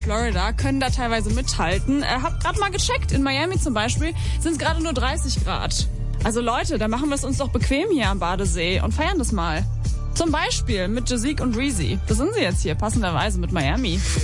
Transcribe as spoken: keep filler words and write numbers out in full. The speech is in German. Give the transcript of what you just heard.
Florida können da teilweise mithalten. Äh, hab grad mal gecheckt, in Miami zum Beispiel sind es gerade nur dreißig Grad. Also Leute, da machen wir es uns doch bequem hier am Badesee und feiern das mal. Zum Beispiel mit Jazik und Reezy. Das sind sie jetzt hier, passenderweise mit Miami.